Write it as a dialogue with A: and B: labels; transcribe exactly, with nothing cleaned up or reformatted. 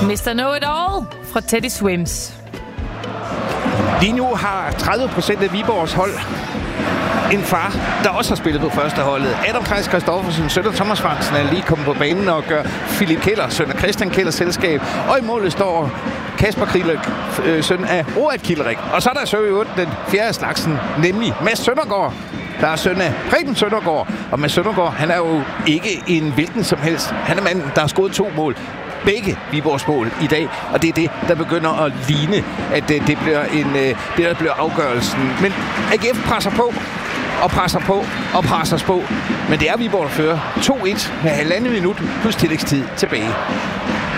A: mister Know-it-all fra Teddy Swims.
B: Lige nu har tredive procent af Viborgs hold en far, der også har spillet på første holdet. Adam Kleis Christoffersen, søn af Thomas Fransen, er lige kommet på banen og gør Philip Keller, søn af Christian Kellers selskab. Og i målet står Kasper Krilek, øh, søn af Roald Kilderik. Og så er der så jo den fjerde slagsen, nemlig Mads Søndergaard, der er søn af Preben Søndergaard. Og Mads Søndergaard, han er jo ikke en hvilken som helst. Han er manden, der har scoret to mål. Begge Viborgs mål i dag, og det er det, der begynder at ligne, at det, det bliver en, det, der bliver afgørelsen. Men A G F presser på, og presser på, og presser på. Men det er Viborg, der fører to et med halvandet minut plus tillægstid tilbage.